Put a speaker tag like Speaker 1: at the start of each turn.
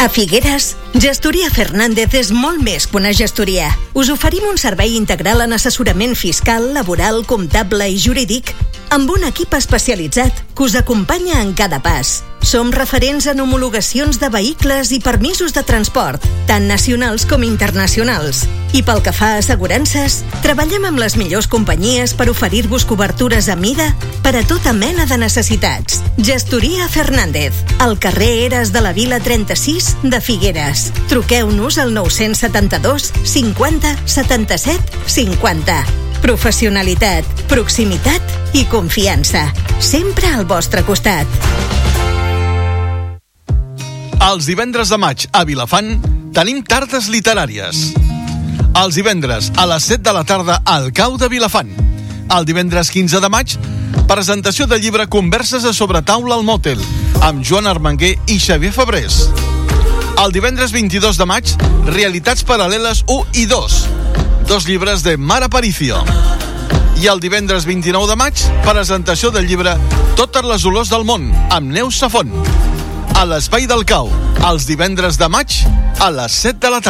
Speaker 1: A Figueres, Gestoria Fernández és molt més que una gestoria. Us oferim un servei integral en assessorament fiscal, laboral, comptable i jurídic amb un equip especialitzat que us acompanya en cada pas. Som referents en homologacions de vehicles i permisos de transport, tant nacionals com internacionals. I pel que fa a assegurances, treballem amb les millors companyies per oferir-vos cobertures a mida per a tota mena de necessitats. Gestoria Fernández, al carrer Eres de la Vila 36 de Figueres. Truqueu-nos al 972 50 77 50. Professionalitat, proximitat i confiança. Sempre al vostre costat.
Speaker 2: Els divendres de maig a Vilafant tenim tardes literàries. Els divendres a les 7 de la tarda al Cau de Vilafant. El divendres 15 de maig, presentació del llibre Converses a sobretaula al Motel, amb Joan Armenguer i Xavier Febrés. El divendres 22 de maig, Realitats paral·leles 1 i 2, dos llibres de Mar Aparicio. I el divendres 29 de maig, presentació del llibre Totes les olors del món, amb Neus Safont. A l'Espai del Cau, els divendres de maig a les 7 de la tarda.